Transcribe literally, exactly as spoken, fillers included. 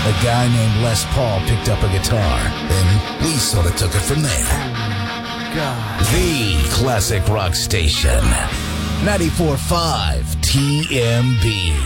A guy named Les Paul picked up a guitar, and we sort of took it from there. God. The classic rock station. ninety-four point five T M B.